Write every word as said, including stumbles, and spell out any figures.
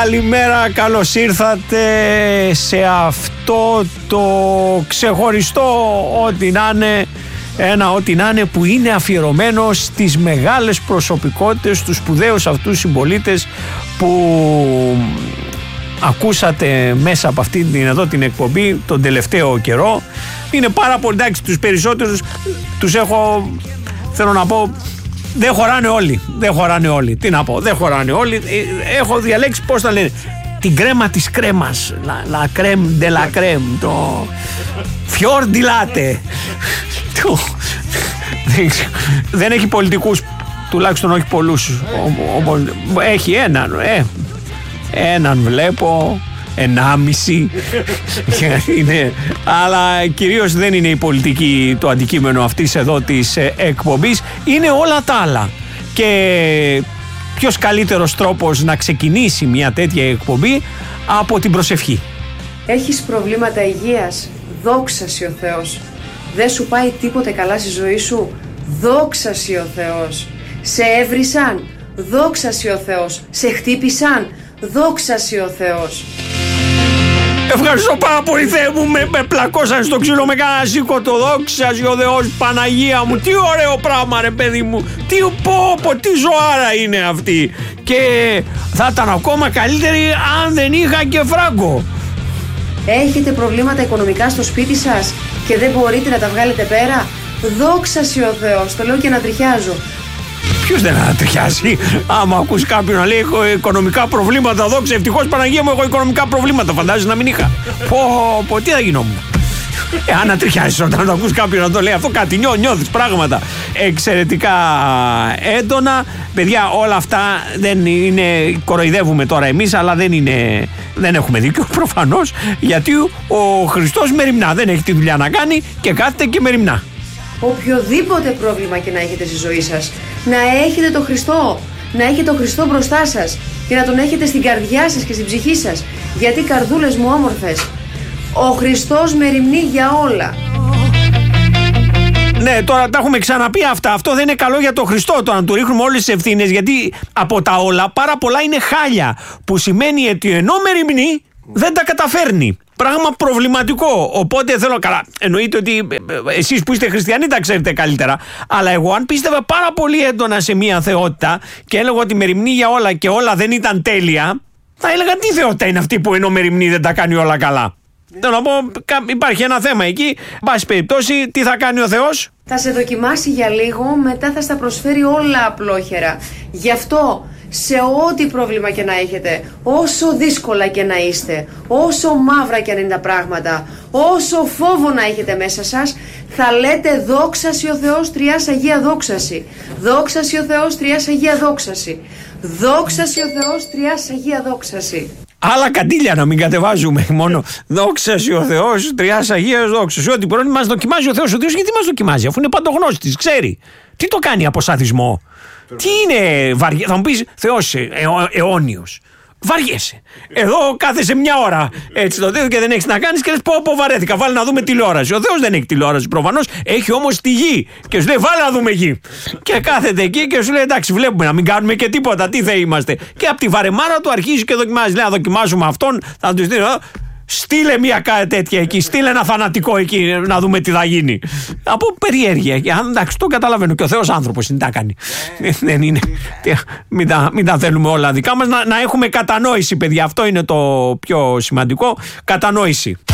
Καλημέρα, καλώς ήρθατε σε αυτό το ξεχωριστό ό,τι να είναι, ένα ό,τι να είναι που είναι αφιερωμένο στις μεγάλες προσωπικότητες, στους σπουδαίους αυτούς συμπολίτες που ακούσατε μέσα από αυτή την εδώ την εκπομπή τον τελευταίο καιρό. Είναι πάρα πολύ, εντάξει, τους περισσότερους τους έχω, θέλω να πω, δεν χωράνε όλοι. Δεν χωράνε όλοι. Τι να πω, δεν χωράνε όλοι. Έχω διαλέξει πώς θα λένε. Την κρέμα της κρέμας. La crème de la crème. Το fior di latte. Δεν έχει πολιτικούς. Τουλάχιστον όχι πολλούς. Έχει έναν. Ε, έναν βλέπω. Ενάμιση. Είναι, αλλά κυρίως δεν είναι η πολιτική το αντικείμενο αυτής εδώ της εκπομπής, είναι όλα τα άλλα. Και ποιος καλύτερος τρόπος να ξεκινήσει μια τέτοια εκπομπή από την προσευχή. Έχεις προβλήματα υγείας? Δόξα σοι ο Θεός. Δεν σου πάει τίποτε καλά στη ζωή σου? Δόξα σοι ο Θεός. Σε έβρισαν? Δόξα σοι ο Θεός. Σε χτύπησαν? Δόξα σοι ο Θεός. Ευχαριστώ πάρα πολύ, Θεέ μου, με, με πλακώσαν στο ξύλο με κάνα σήκωτο. Δόξα σοι ο Θεός, Παναγία μου. Τι ωραίο πράγμα, ρε παιδί μου. Τι πω, πω, τι ζωάρα είναι αυτή. Και θα ήταν ακόμα καλύτερη αν δεν είχα και φράγκο. Έχετε προβλήματα οικονομικά στο σπίτι σας και δεν μπορείτε να τα βγάλετε πέρα? Δόξα σοι ο Θεός, το λέω και να τριχιάζω. Ποιος δεν ανατριχιάζει? Άμα ακούς κάποιον να λέει έχω οικονομικά προβλήματα, δόξα, ευτυχώς Παναγία μου, έχω οικονομικά προβλήματα. Φαντάζεσαι να μην είχα? Πω, πω, τι θα γινόμουν? Ε, ανατριχιάζεις όταν το ακούς κάποιον να το λέει αυτό, κάτι νιώ, νιώθεις πράγματα εξαιρετικά έντονα. Παιδιά, όλα αυτά δεν είναι, κοροϊδεύουμε τώρα εμείς, αλλά δεν είναι, δεν έχουμε δίκιο προφανώς, γιατί ο Χριστός μεριμνά, δεν έχει τη δουλειά να κάνει και κάθεται και μεριμνά. Οποιοδήποτε πρόβλημα και να έχετε στη ζωή σας, να έχετε τον Χριστό, να έχετε τον Χριστό μπροστά σας και να τον έχετε στην καρδιά σας και στην ψυχή σας. Γιατί, καρδούλες μου όμορφες, ο Χριστός μεριμνεί για όλα. Ναι, τώρα τα έχουμε ξαναπεί αυτά. Αυτό δεν είναι καλό για τον Χριστό, το να του ρίχνουμε όλες τις ευθύνες, γιατί από τα όλα πάρα πολλά είναι χάλια. Που σημαίνει ότι ενώ μεριμνεί, δεν τα καταφέρνει. Πράγμα προβληματικό. Οπότε θέλω, καλά, εννοείται ότι εσείς που είστε χριστιανοί τα ξέρετε καλύτερα. Αλλά εγώ, αν πίστευα πάρα πολύ έντονα σε μια θεότητα και έλεγα ότι μεριμνεί για όλα και όλα δεν ήταν τέλεια, θα έλεγα τι θεότητα είναι αυτή που ενώ μεριμνεί δεν τα κάνει όλα καλά. Θέλω να πω, υπάρχει ένα θέμα εκεί. Πάση περιπτώσει, τι θα κάνει ο Θεός? Θα σε δοκιμάσει για λίγο, μετά θα στα προσφέρει όλα απλόχερα. Γι' αυτό, σε ό,τι πρόβλημα και να έχετε, όσο δύσκολα και να είστε, όσο μαύρα και αν είναι τα πράγματα, όσο φόβο να έχετε μέσα σας, θα λέτε δόξα σοι ο Θεός, Τριάς Αγία δόξαση. Δόξα σοι ο Θεός, Τριάς Αγία δόξαση. Δόξα σοι ο Θεός, Τριάς Αγία δόξαση. Άλλα καντήλια να μην κατεβάζουμε. Μόνο δόξα σοι ο Θεός, Τριάς Αγία δόξαση. Ό,τι πρόβλημα μας δοκιμάζει ο Θεός. Ο Θεός γιατί μας δοκιμάζει, αφού είναι παντογνώστης, ξέρει. Τι το κάνει από σαδισμό? Τι είναι βαριά? Θα μου πεις, Θεός αιώ, αιώνιος. Βαριέσαι. Εδώ κάθεσαι μια ώρα έτσι το τέτοιο και δεν έχεις να κάνεις και λες πω πω βαρέθηκα, βάλε να δούμε τηλεόραση. Ο Θεός δεν έχει τηλεόραση προφανώς, έχει όμως τη γη και σου λέει βάλε να δούμε γη. Και κάθεται εκεί και σου λέει εντάξει, βλέπουμε να μην κάνουμε και τίποτα, τι θα είμαστε. Και από τη βαρεμάρα του αρχίζει και δοκιμάζει. Λέει να δοκιμάζουμε αυτόν, θα του στείλω. Στείλε μια κάτι τέτοια εκεί, στείλε ένα θανατικό εκεί να δούμε τι θα γίνει. Από περιέργεια. Εντάξει, το καταλαβαίνω και ο Θεός άνθρωπος είναι, τα κάνει. Δεν είναι. Μην τα, μην τα θέλουμε όλα δικά μας. Να, να έχουμε κατανόηση, παιδιά. Αυτό είναι το πιο σημαντικό. Κατανόηση.